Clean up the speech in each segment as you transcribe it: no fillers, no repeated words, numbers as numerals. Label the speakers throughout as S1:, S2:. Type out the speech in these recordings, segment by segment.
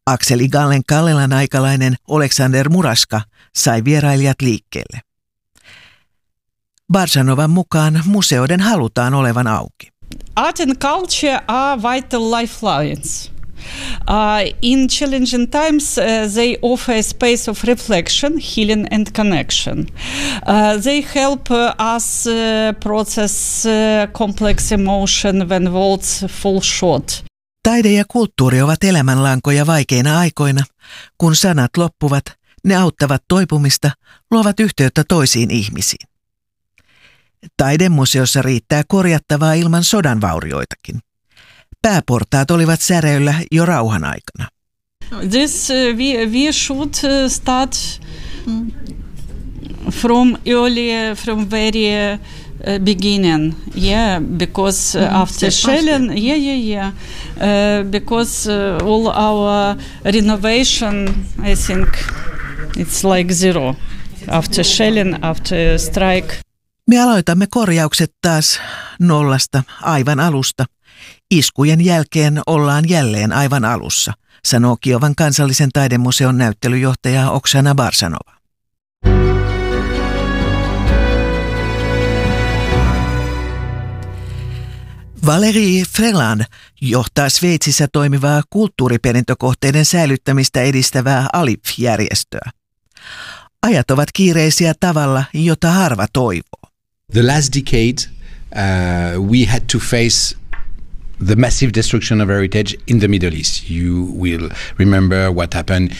S1: Akseli Gallen Kallelan aikalainen Aleksander Muraska sai vierailijat liikkeelle. Barzhanovan mukaan museoiden halutaan olevan auki.
S2: Art and culture are vital lifelines. In challenging times, they offer a space of reflection, healing and connection. They help us process complex emotion when words fall short.
S1: Taide ja kulttuuri ovat elämänlankoja vaikeina aikoina. Kun sanat loppuvat, ne auttavat toipumista, luovat yhteyttä toisiin ihmisiin. Taidemuseossa riittää korjattavaa ilman sodan vaurioitakin. Pääportaat olivat säröillä jo rauhan aikana.
S2: This we should start from very beginning, because after shelling, because all our renovation, I think it's like zero after shelling, after strike.
S1: Me aloitamme korjaukset taas nollasta, aivan alusta. Iskujen jälkeen ollaan jälleen aivan alussa, sanoo Kiovan kansallisen taidemuseon näyttelyjohtaja Oksana Barzhanova. Valérie Freland johtaa Sveitsissä toimivaa kulttuuriperintökohteiden säilyttämistä edistävää ALIPH-järjestöä. Ajat ovat kiireisiä tavalla, jota harva toivoo.
S3: The last decade we had to face the massive destruction of heritage in the Middle East. You will remember what happened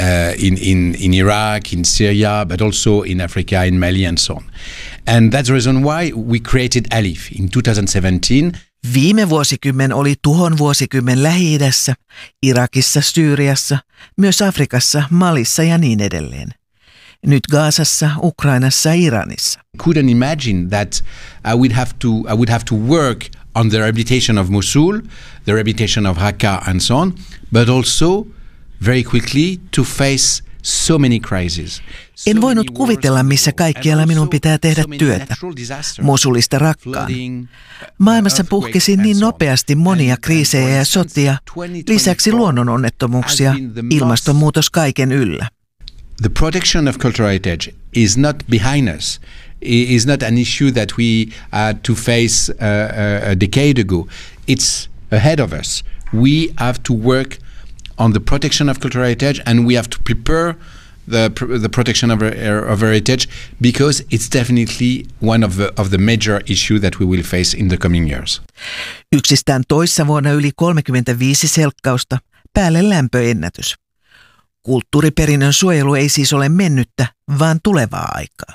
S3: in Iraq, in Syria, but also in Africa, in Mali and so on. And that's the reason why we created ALIPH in 2017.
S1: Viime vuosikymmen oli tuhon vuosikymmen Lähi-idässä, Irakissa, Syyriassa, myös Afrikassa, Malissa ja niin edelleen. Nyt Gazassa, Ukrainassa ja Iranissa.
S3: Couldn't imagine that I would have to work on the rehabilitation of Mosul, the rehabilitation of Raqqa and so on, but also very quickly to face so many crises.
S1: En voinut kuvitella, missä kaikkialla minun pitää tehdä työtä. Mosulista Raqqaan. Maailmassa puhkesi niin nopeasti monia kriisejä ja sotia, lisäksi luonnononnettomuuksia, ilmastonmuutos kaiken yllä.
S3: The protection of cultural heritage is not behind us. It is not an issue that we had to face a decade ago. It's ahead of us. We have to work on the protection of cultural heritage, and we have to prepare the protection of heritage, because it's definitely one of the major issues that we will face in the coming years.
S1: Yksistään toissa vuonna yli 35 selkkausta, päälle lämpöennätys. Kulttuuriperinnön suojelu ei siis ole mennyttä, vaan tulevaa aikaa.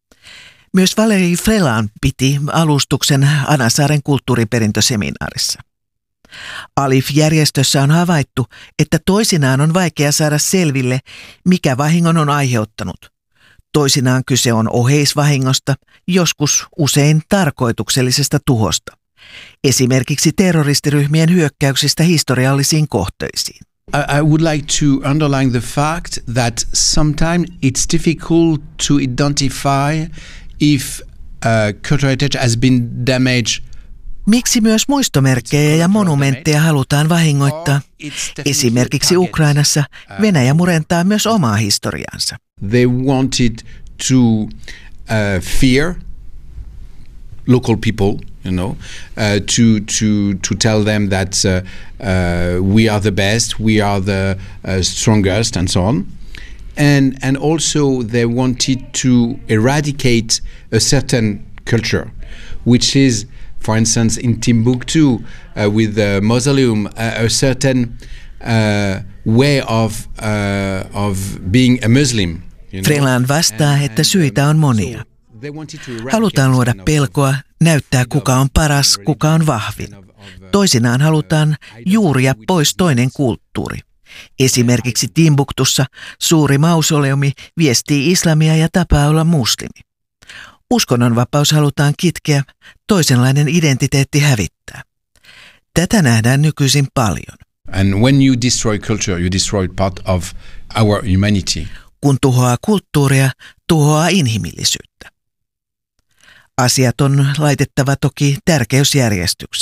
S1: Myös Valérie Freland piti alustuksen Anasaaren kulttuuriperintöseminaarissa. ALIPH-järjestössä on havaittu, että toisinaan on vaikea saada selville, mikä vahingon on aiheuttanut. Toisinaan kyse on oheisvahingosta, joskus usein tarkoituksellisesta tuhosta. Esimerkiksi terroristiryhmien hyökkäyksistä historiallisiin kohteisiin.
S3: I would like to underline the fact that sometimes it's difficult to identify if cultural heritage has been damaged.
S1: Miksi myös muistomerkkejä ja monumentteja halutaan vahingoittaa? Esimerkiksi Ukrainassa Venäjä murentaa myös omaa historiaansa.
S3: They wanted to fear local people, to tell them that we are the best, we are the strongest, and so on. And also they wanted to eradicate a certain culture, which is, for instance, in Timbuktu, with the mausoleum, a certain way of being a Muslim.
S1: Freland vastaa, että syitä on monia. Halutaan luoda pelkoa, näyttää kuka on paras, kuka on vahvin. Toisinaan halutaan juuria pois toinen kulttuuri. Esimerkiksi Timbuktussa suuri mausoleumi viestii islamia ja tapaa olla muslimi. Uskonnonvapaus halutaan kitkeä, toisenlainen identiteetti hävittää. Tätä nähdään nykyisin paljon.
S3: And when you destroy culture, you destroy part of our humanity.
S1: Kun tuhoaa kulttuuria, tuhoaa inhimillisyyttä. Asiat on laitettava toki tärkeysjärjestykseen.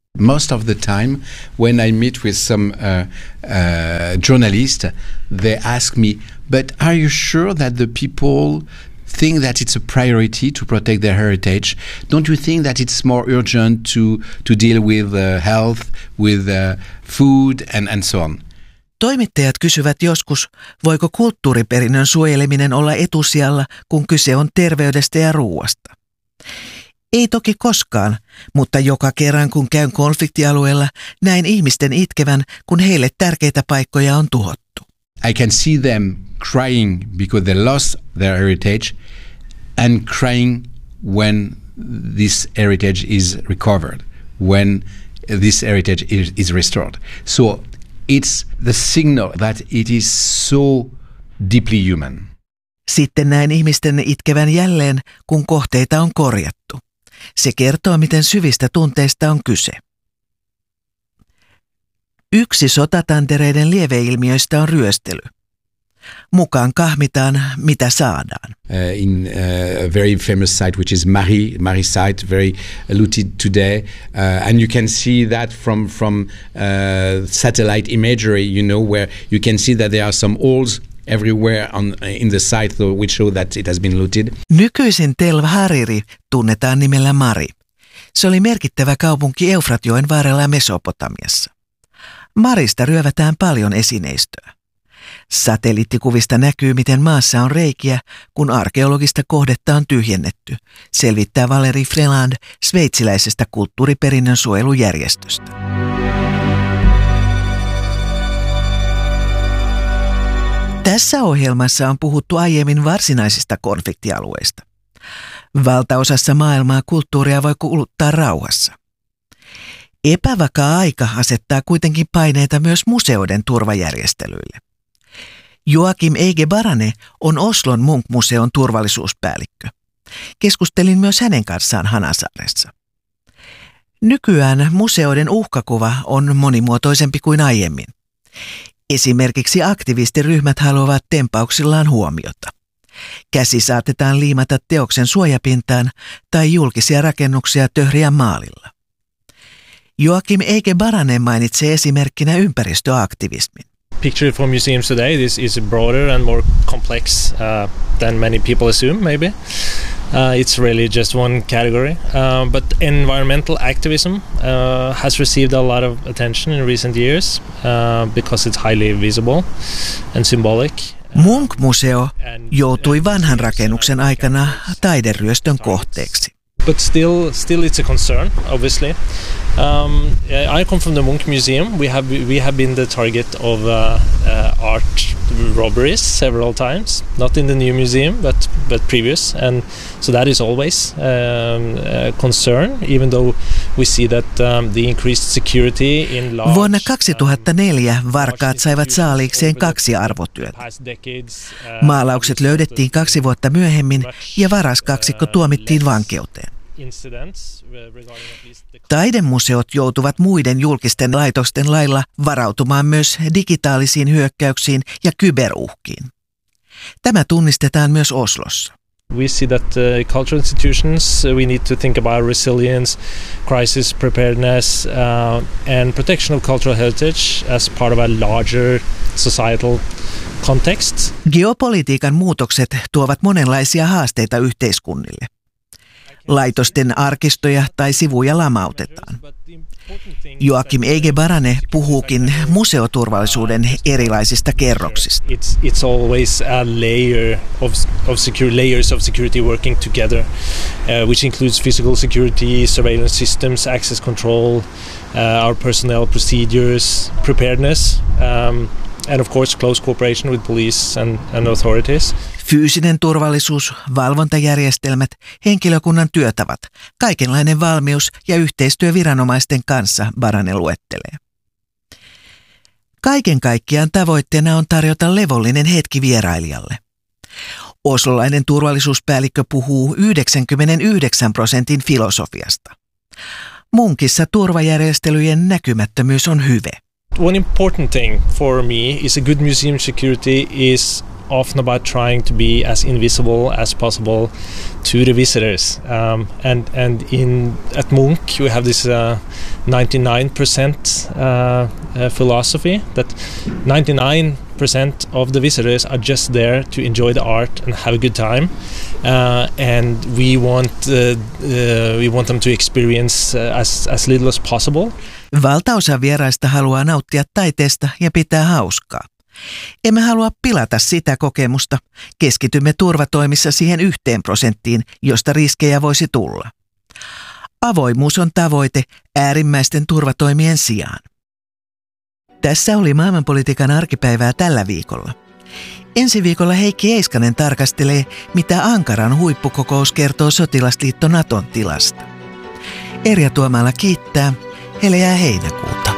S3: Most of the time, when I meet with some journalists, they ask me, but are you sure that the people think that it's a priority to protect their heritage? Don't you think that it's more urgent to deal with health, with food and so on?
S1: Toimittajat kysyvät joskus, voiko kulttuuriperinnön suojeleminen olla etusijalla, kun kyse on terveydestä ja ruuasta. Ei toki koskaan, mutta joka kerran kun käyn konfliktialueella, näin ihmisten itkevän, kun heille tärkeitä paikkoja on tuhottu.
S3: I can see them crying because they lost their heritage and crying when this heritage is recovered, when this heritage is restored. So it's the signal that it is so deeply human.
S1: Sitten näin ihmisten itkevän jälleen, kun kohteita on korjattu. Se kertoo, miten syvistä tunteista on kyse. Yksi sotatantereiden lieveilmiöistä on ryöstely. Mukaan kahmitaan, mitä saadaan.
S3: In a very famous site, which is Mari site, very looted today, and you can see that from satellite imagery, you know, where you can see that there are some holes everywhere in the site, which show that it has been looted.
S1: Nykyisin Tel Hariri tunnetaan nimellä Mari. Se oli merkittävä kaupunki Eufratjoen varrella Mesopotamiassa. Marista ryövätään paljon esineistöä. Satelliittikuvista näkyy, miten maassa on reikiä, kun arkeologista kohdetta on tyhjennetty, selvittää Valérie Freland sveitsiläisestä kulttuuriperinnön suojelujärjestöstä. Tässä ohjelmassa on puhuttu aiemmin varsinaisista konfliktialueista. Valtaosassa maailmaa kulttuuria voi kuluttaa rauhassa. Epävakaa aika asettaa kuitenkin paineita myös museoiden turvajärjestelyille. Joakim Egebarane on Oslon Munch-museon turvallisuuspäällikkö. Keskustelin myös hänen kanssaan Hanasaaressa. Nykyään museoiden uhkakuva on monimuotoisempi kuin aiemmin. Esimerkiksi aktivistiryhmät haluavat tempauksillaan huomiota. Käsi saatetaan liimata teoksen suojapintaan tai julkisia rakennuksia töhriä maalilla. Joakim Egebarane mainitsee esimerkkinä ympäristöaktivismin.
S4: Picture for museums today this is broader and more complex than many people assume maybe. It's really just one category. But environmental activism has received a lot of attention in recent years because it's highly visible and symbolic.
S1: Munch-museo joutui vanhan rakennuksen aikana taideryöstön kohteeksi.
S4: But still it's a concern, obviously. I come from the Munch Museum. We have been the target of art robberies several times. Not in the new museum, but previous, and so that is always a concern. Even though we see that the increased security in large.
S1: Vuonna 2004 varkaat saivat saaliikseen 2 arvotyötä. Maalaukset löydettiin 2 vuotta myöhemmin ja varaskaksikko tuomittiin vankeuteen. Taidemuseot joutuvat muiden julkisten laitosten lailla varautumaan myös digitaalisiin hyökkäyksiin ja kyberuhkiin. Tämä tunnistetaan myös Oslossa.
S4: We see that cultural institutions, we need to think about resilience, crisis preparedness and protection of cultural heritage as part of a larger societal context.
S1: Geopolitiikan muutokset tuovat monenlaisia haasteita yhteiskunnille. Laitosten arkistoja tai sivuja lamautetaan. Joakim Egebarane puhuukin museoturvallisuuden erilaisista kerroksista.
S4: It's always a layer layers of security working together, which includes physical security, surveillance systems, access control, our personnel procedures, preparedness, and of course close cooperation with police and authorities.
S1: Fyysinen turvallisuus, valvontajärjestelmät, henkilökunnan työtavat, kaikenlainen valmius ja yhteistyö viranomaisten kanssa, Barane luettelee. Kaiken kaikkiaan tavoitteena on tarjota levollinen hetki vierailijalle. Oslolainen turvallisuuspäällikkö puhuu 99% filosofiasta. Munchissa turvajärjestelyjen näkymättömyys on hyve.
S4: One important thing for me is a good museum security is often about trying to be as invisible as possible to the visitors. And at Munch we have this 99% philosophy that 99% of the visitors are just there to enjoy the art and have a good time, and we want them to experience as little as possible.
S1: Valtaosa vieraista haluaa nauttia taiteesta ja pitää hauskaa. Emme halua pilata sitä kokemusta. Keskitymme turvatoimissa siihen 1%, josta riskejä voisi tulla. Avoimuus on tavoite äärimmäisten turvatoimien sijaan. Tässä oli maailmanpolitiikan arkipäivää tällä viikolla. Ensi viikolla Heikki Eiskanen tarkastelee, mitä Ankaran huippukokous kertoo sotilasliitto Naton tilasta. Erja Tuomala kiittää. Heleää heinäkuuta.